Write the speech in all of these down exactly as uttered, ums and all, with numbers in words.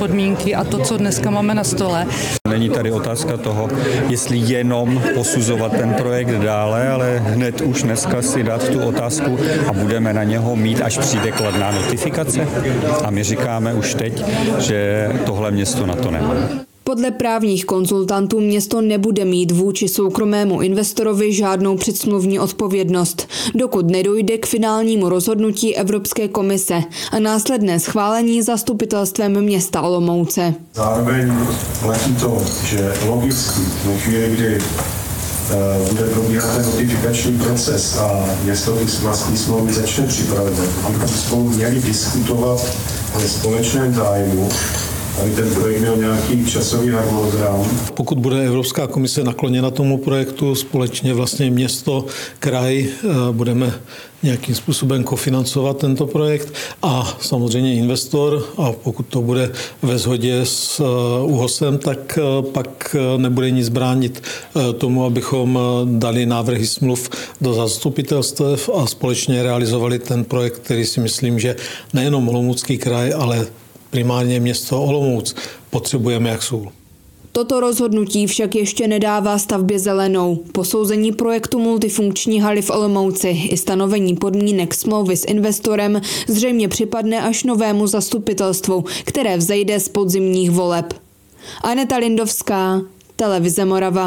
podmínky a to, co dneska máme na stole. Není tady otázka toho, jestli jenom posuzovat ten projekt dále, ale hned už dneska si dát tu otázku a budeme na něho mít, až přijde kladná notifikace. A my říkáme už teď, že tohle město na to nemá. Podle právních konzultantů město nebude mít vůči soukromému investorovi žádnou předsmluvní odpovědnost, dokud nedojde k finálnímu rozhodnutí Evropské komise a následné schválení zastupitelstvem města Olomouce. Zároveň platí to, že logicky ve chvíli, kdy uh, bude probíhat ten notifikační proces a město ty vlastní smlouvy začne připravovat, abychom spolu měli diskutovat ve společném zájmu, aby ten projekt měl nějaký časový harmonogram. Pokud bude Evropská komise nakloněna tomu projektu, společně vlastně město, kraj, budeme nějakým způsobem kofinancovat tento projekt a samozřejmě investor, a pokud to bude ve shodě s ÚOHSem, tak pak nebude nic bránit tomu, abychom dali návrhy smluv do zastupitelstev a společně realizovali ten projekt, který si myslím, že nejenom Olomoucký kraj, ale primárně město Olomouc potřebujeme jak sůl. Toto rozhodnutí však ještě nedává stavbě zelenou. Posouzení projektu multifunkční haly v Olomouci i stanovení podmínek smlouvy s investorem zřejmě připadne až novému zastupitelstvu, které vzejde z podzimních voleb. Aneta Lindovská, Televize Morava.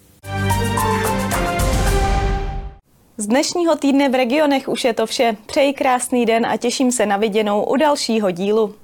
Z dnešního týdne v regionech už je to vše. Přeji krásný den a těším se na viděnou u dalšího dílu.